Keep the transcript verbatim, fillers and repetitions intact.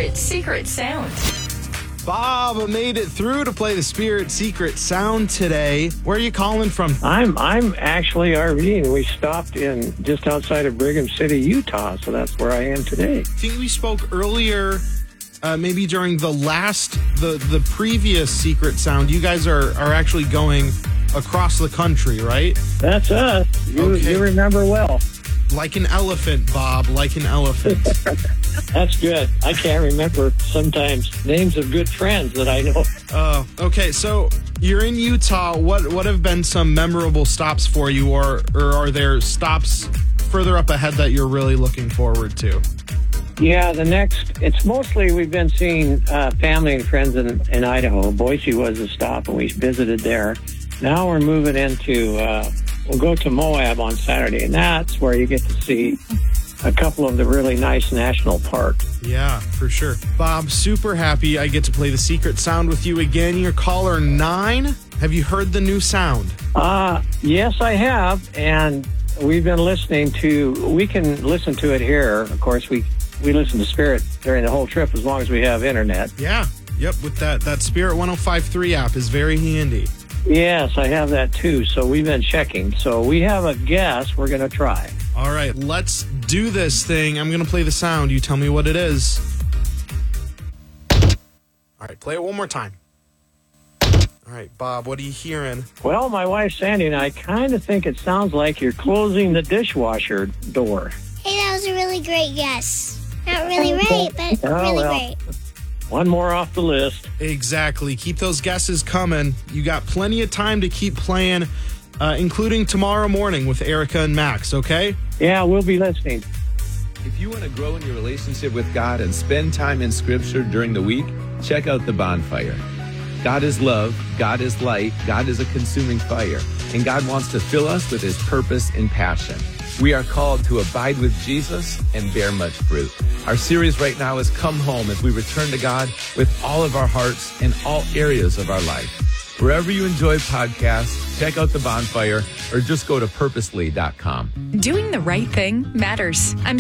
Spirit Secret Sound. Bob made it through to play the Spirit Secret Sound today. Where are you calling from? I'm I'm actually RVing. We stopped in just outside of Brigham City, Utah, so that's where I am today. I think we spoke earlier, uh, maybe during the last, the, the previous Secret Sound. You guys are, are actually going across the country, right? That's us. You, Okay. you remember well. Like an elephant, Bob, like an elephant. That's good. I can't remember sometimes names of good friends that I know. Uh, okay, so you're in Utah. What what have been some memorable stops for you, or or are there stops further up ahead that you're really looking forward to? Yeah, the next, it's mostly we've been seeing uh, family and friends in, in Idaho. Boise was a stop, and we visited there. Now we're moving into, uh, we'll go to Moab on Saturday, and that's where you get to see a couple of the really nice national parks. Yeah, for sure. Bob, super happy I get to play the Secret Sound with you again. You're caller nine. Have you heard the new sound? Uh, yes, I have, and we've been listening to, we can listen to it here. Of course, we, we listen to Spirit during the whole trip as long as we have internet. Yeah, yep, with that, that Spirit ten fifty-three app is very handy. Yes, I have that too, so we've been checking. So we have a guess we're going to try. All right, let's do this thing. I'm going to play the sound. You tell me what it is. All right, play it one more time. All right, Bob, what are you hearing? Well, my wife Sandy and I kind of think it sounds like you're closing the dishwasher door. Hey, that was a really great guess. Not really right, but Oh, really well. great. One more off the list. Exactly. Keep those guesses coming. You got plenty of time to keep playing, uh, including tomorrow morning with Erica and Max, okay? Yeah, we'll be listening. If you want to grow in your relationship with God and spend time in Scripture during the week, check out The Bonfire. God is love, God is light, God is a consuming fire, and God wants to fill us with His purpose and passion. We are called to abide with Jesus and bear much fruit. Our series right now is Come Home as we return to God with all of our hearts in all areas of our life. Wherever you enjoy podcasts, check out The Bonfire or just go to purposely dot com. Doing the right thing matters. I'm